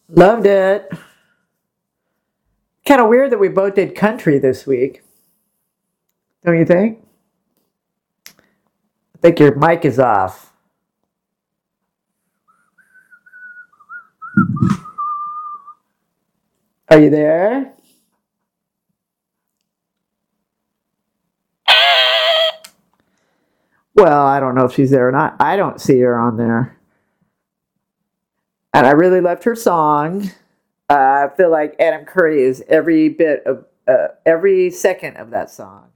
Loved it. Kind of weird that we both did country this week. Don't you think? I think your mic is off. Are you there? Well, I don't know if she's there or not. I don't see her on there. And I really loved her song. I feel like Adam Curry is every bit of every second of that song.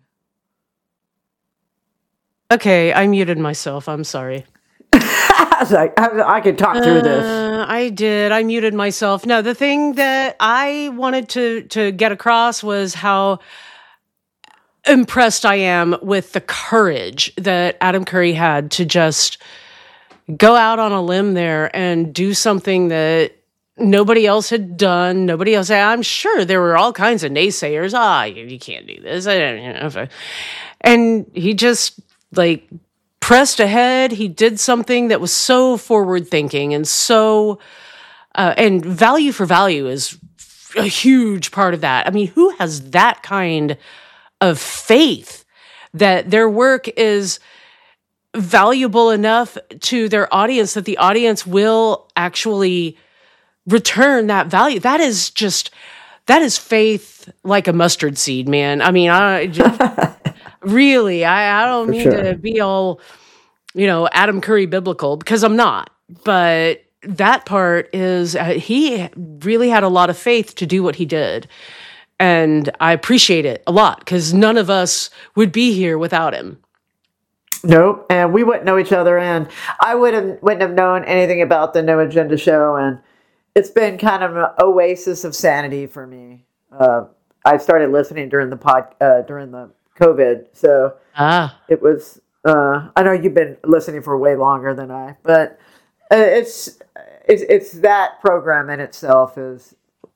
Okay, I muted myself. I'm sorry. I was like, I could talk through this. I did. I muted myself. No, the thing that I wanted to get across was how impressed I am with the courage that Adam Curry had to just go out on a limb there and do something that nobody else had done. Nobody else. I'm sure there were all kinds of naysayers. You can't do this. And he just pressed ahead. He did something that was so forward thinking and so, and value for value is a huge part of that. I mean, who has that kind of faith that their work is valuable enough to their audience that the audience will actually return that value? That is faith like a mustard seed, man. I mean, really, I don't mean to be all, Adam Curry biblical, because I'm not. But that part is, he really had a lot of faith to do what he did. And I appreciate it a lot, because none of us would be here without him. Nope, and we wouldn't know each other, and I wouldn't have known anything about the No Agenda show, and it's been kind of an oasis of sanity for me. I started listening during the COVID, so it was. I know you've been listening for way longer than I, but it's that program in itself is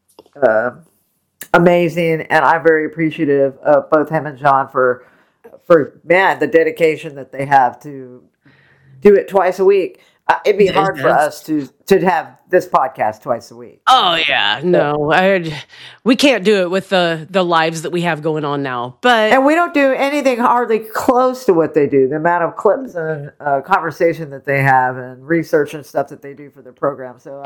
amazing, and I'm very appreciative of both him and John for the dedication that they have to do it twice a week. It'd be hard for us to have this podcast twice a week. Oh yeah, no, we can't do it with the lives that we have going on now. And we don't do anything hardly close to what they do. The amount of clips and conversation that they have, and research and stuff that they do for their program. So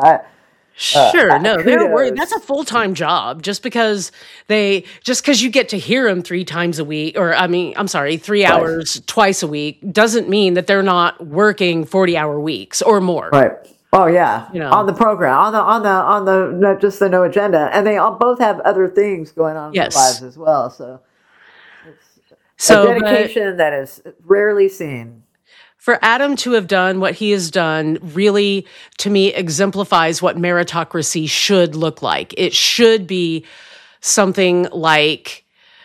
that's a full-time job. Just because you get to hear them 3 times a week, 3 hours twice a week, doesn't mean that they're not working 40-hour weeks or more. Right. Oh yeah. On the program, on the not just the No Agenda, and they all both have other things going on in their lives as well. So it's a dedication that is rarely seen. For Adam to have done what he has done really, to me, exemplifies what meritocracy should look like. It should be something like,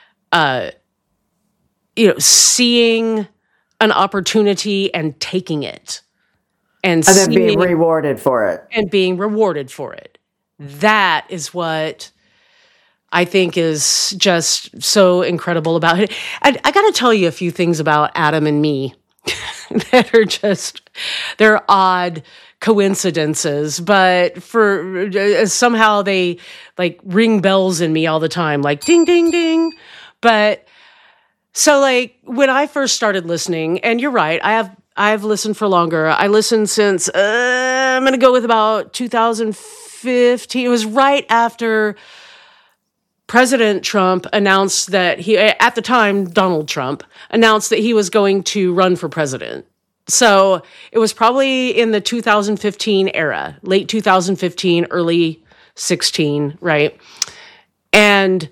seeing an opportunity and taking it. And then being rewarded for it. And being rewarded for it. That is what I think is just so incredible about it. I got to tell you a few things about Adam and me that are they're odd coincidences, but somehow they ring bells in me all the time, like ding, ding, ding. But so when I first started listening, and you're right, I've listened for longer. I listened since, I'm going to go with about 2015. It was right after President Trump announced that at the time, Donald Trump announced that he was going to run for president. So it was probably in the 2015 era, late 2015, early 16, right? And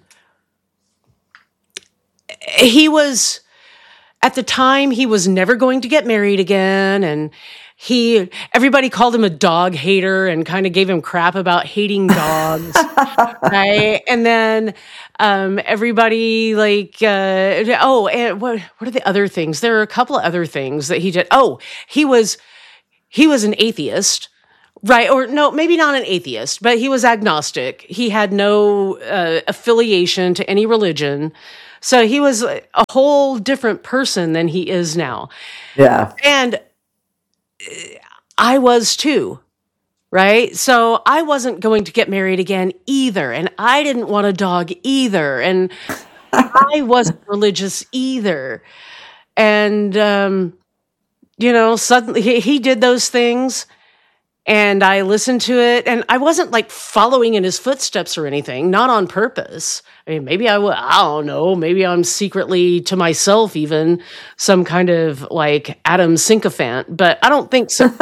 at the time, he was never going to get married again, and everybody called him a dog hater and kind of gave him crap about hating dogs, right? And then everybody and what are the other things? There are a couple of other things that he did. Oh, he was an atheist, right? Or no, maybe not an atheist, but he was agnostic. He had no affiliation to any religion. So he was a whole different person than he is now. Yeah. And I was too. right? So I wasn't going to get married again either. And I didn't want a dog either. And I wasn't religious either. And, suddenly he did those things. And I listened to it, and I wasn't like following in his footsteps or anything, not on purpose. I mean, maybe I don't know. Maybe I'm secretly to myself even some kind of like Adam sycophant, but I don't think so.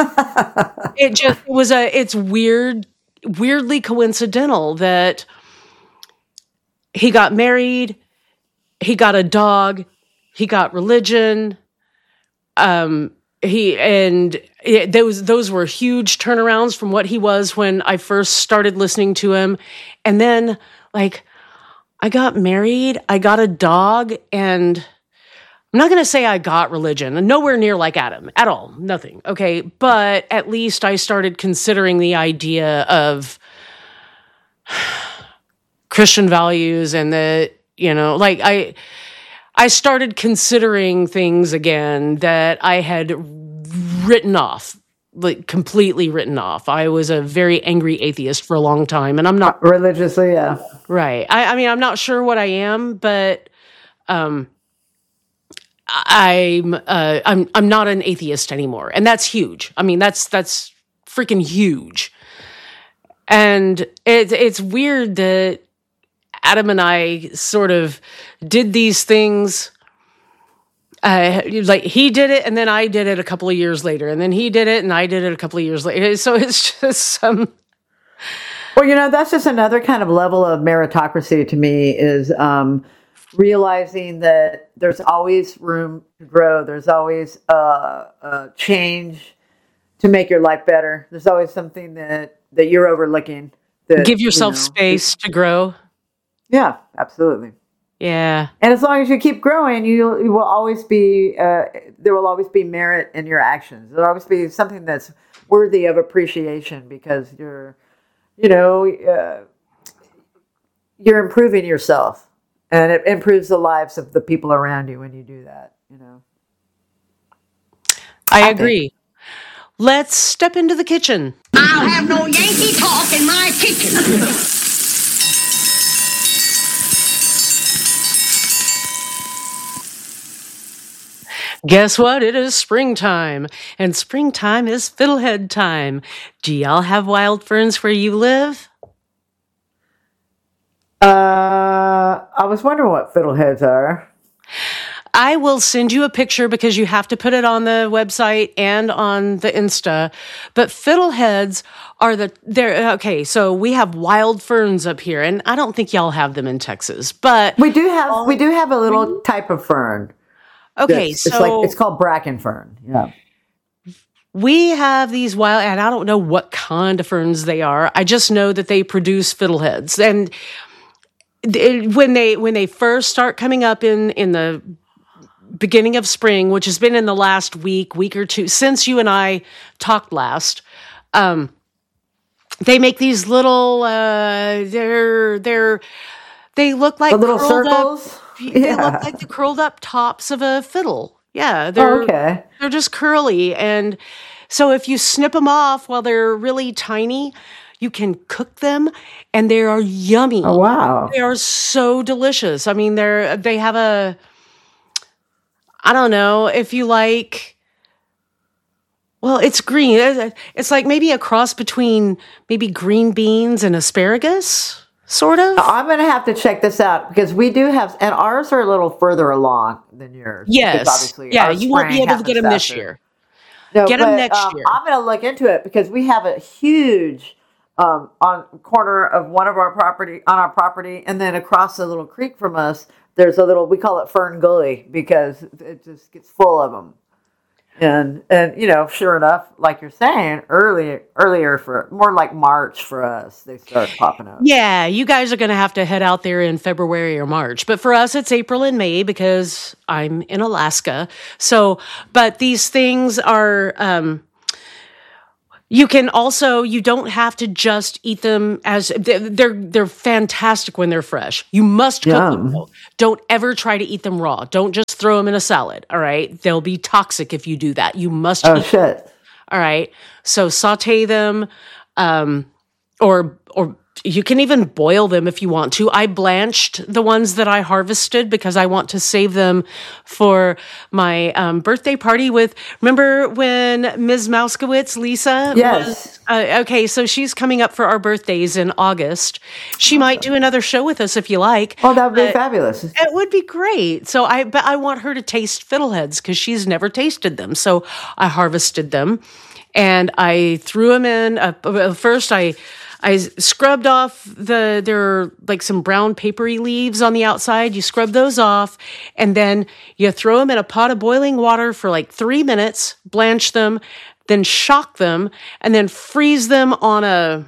It's weirdly coincidental that he got married, he got a dog, he got religion, those were huge turnarounds from what he was when I first started listening to him. And then, like, I got married, I got a dog, and I'm not going to say I got religion, nowhere near like Adam at all, nothing. Okay. But at least I started considering the idea of Christian values and that, I started considering things again that I had written off, like completely written off. I was a very angry atheist for a long time, and I'm not religiously, yeah. Right. I mean, I'm not sure what I am, but I'm not an atheist anymore, and that's huge. I mean, that's freaking huge. And it's weird that Adam and I sort of did these things. Like he did it, and then I did it a couple of years later, and then he did it, and I did it a couple of years later. So it's just some. Well, that's just another kind of level of meritocracy to me is realizing that there's always room to grow. There's always a change to make your life better. There's always something that you're overlooking. Give yourself space to grow. Yeah, absolutely. Yeah. And as long as you keep growing, you will always be, there will always be merit in your actions. There'll always be something that's worthy of appreciation because you're improving yourself, and it improves the lives of the people around you when you do that, I agree. Let's step into the kitchen. I'll have no Yankee talk in my kitchen. Guess what? It is springtime, and springtime is fiddlehead time. Do y'all have wild ferns where you live? I was wondering what fiddleheads are. I will send you a picture because you have to put it on the website and on the Insta. But fiddleheads are okay. So we have wild ferns up here, and I don't think y'all have them in Texas, but we do have a little type of fern. Okay, it's called bracken fern. Yeah. We have these wild, and I don't know what kind of ferns they are. I just know that they produce fiddleheads. And when they first start coming up in the beginning of spring, which has been in the last week or two since you and I talked last, they make these little they look like the little circles. They look like the curled up tops of a fiddle. Yeah, they're just curly. And so if you snip them off while they're really tiny, you can cook them, and they are yummy. Oh, wow. They are so delicious. I mean, they have I don't know if you like, well, it's green. It's like maybe a cross between maybe green beans and asparagus. Sort of. I'm going to have to check this out because we do have, and ours are a little further along than yours. Yes. Obviously, yeah, you won't be able to get them this year. No, get them next year. I'm going to look into it because we have a huge on corner of on our property, and then across the little creek from us, there's a little, we call it Fern Gully because it just gets full of them. And sure enough, like you're saying, earlier for more like March for us, they start popping up. Yeah, you guys are going to have to head out there in February or March. But for us, it's April and May because I'm in Alaska. So, but these things are, you don't have to just eat them as they're fantastic when they're fresh. You must cook them though. Don't ever try to eat them raw. Don't just throw them in a salad. All right. They'll be toxic if you do that. You must. Oh, shit. All right. So saute them. Or you can even boil them if you want to. I blanched the ones that I harvested because I want to save them for my birthday party with, remember when Ms. Mouskowitz, Lisa? Yes. Okay, so she's coming up for our birthdays in August. She might do another show with us if you like. Oh, that would be fabulous. It would be great. So but I want her to taste fiddleheads because she's never tasted them. So I harvested them and I threw them in. First, I scrubbed off there are like some brown papery leaves on the outside. You scrub those off and then you throw them in a pot of boiling water for like 3 minutes, blanch them, then shock them, and then freeze them on a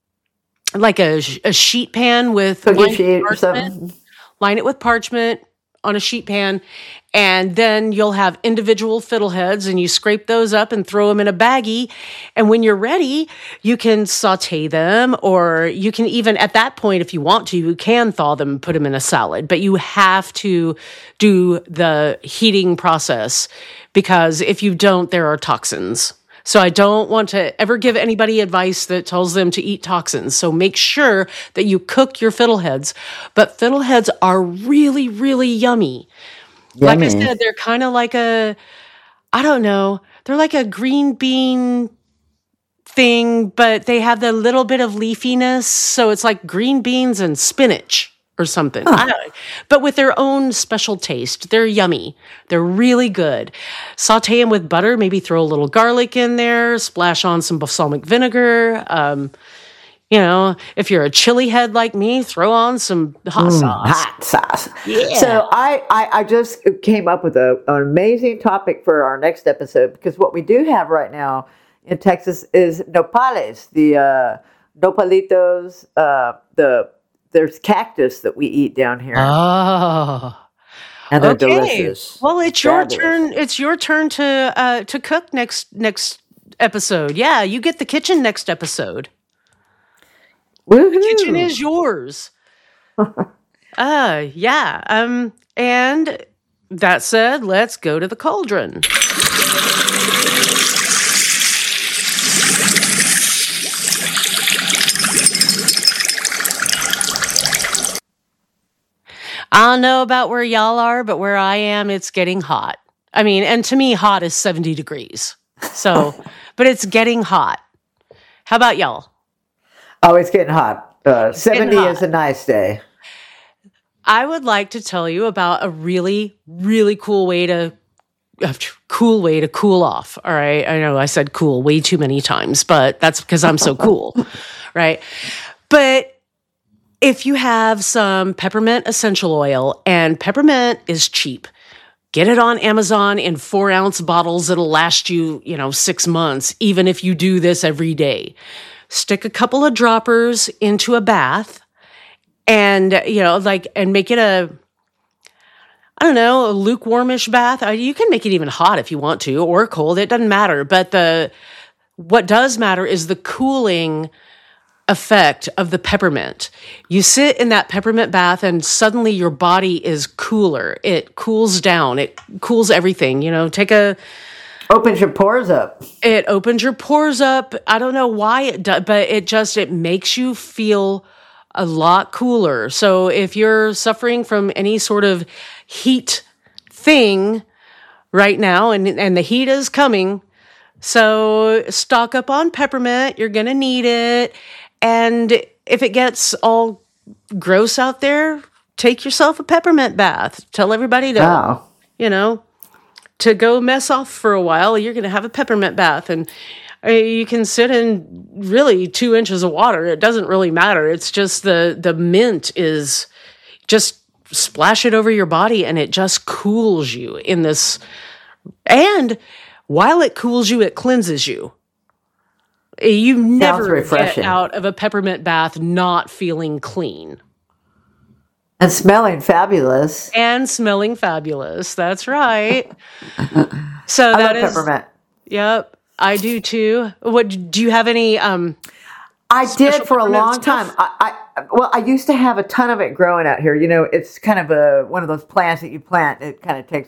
sheet pan with Cookie sheet or something. Line it with parchment on a sheet pan, and then you'll have individual fiddleheads, and you scrape those up and throw them in a baggie. And when you're ready, you can saute them, or you can even, at that point, if you want to, you can thaw them and put them in a salad. But you have to do the heating process because if you don't, there are toxins. So I don't want to ever give anybody advice that tells them to eat toxins. So make sure that you cook your fiddleheads. But fiddleheads are really, really yummy. Like I said, they're kind of like I don't know, they're like a green bean thing, but they have the little bit of leafiness. So it's like green beans and spinach or something. I don't know. But with their own special taste. They're yummy. They're really good. Saute them with butter, maybe throw a little garlic in there, splash on some balsamic vinegar. If you're a chili head like me, throw on some hot sauce. Hot sauce. Yeah. So I just came up with an amazing topic for our next episode because what we do have right now in Texas is nopales, the nopalitos, there's cactus that we eat down here. Oh. And they're delicious. Well, it's your turn. It's your turn to cook next episode. Yeah, you get the kitchen next episode. Woohoo. The kitchen is yours. Yeah. And that said, let's go to the cauldron. I don't know about where y'all are, but where I am, it's getting hot. I mean, and to me, hot is 70 degrees. So, but it's getting hot. How about y'all? Oh, it's getting hot. 70 is a nice day. I would like to tell you about a really, really cool way to cool off. All right. I know I said cool way too many times, but that's because I'm so cool. Right. But if you have some peppermint essential oil, and peppermint is cheap, get it on Amazon in 4-ounce bottles. It'll last you, 6 months, even if you do this every day. Stick a couple of droppers into a bath and, and make it a lukewarmish bath. You can make it even hot if you want to, or cold. It doesn't matter. But what does matter is the cooling effect of the peppermint. You sit in that peppermint bath and suddenly your body is cooler. It cools down. It cools everything. Opens your pores up. It opens your pores up. I don't know why it does, but it makes you feel a lot cooler. So if you're suffering from any sort of heat thing right now, and the heat is coming, so stock up on peppermint. You're going to need it. And if it gets all gross out there, take yourself a peppermint bath. Tell everybody to, to go mess off for a while. You're going to have a peppermint bath. And you can sit in really 2 inches of water. It doesn't really matter. It's just the mint is just splash it over your body and it just cools you in this. And while it cools you, it cleanses you. You never get out of a peppermint bath not feeling clean. And smelling fabulous. That's right. So I love peppermint. Yep, I do too. What do you have any? I did for a long time. I used to have a ton of it growing out here. It's kind of one of those plants that you plant. It kind of takes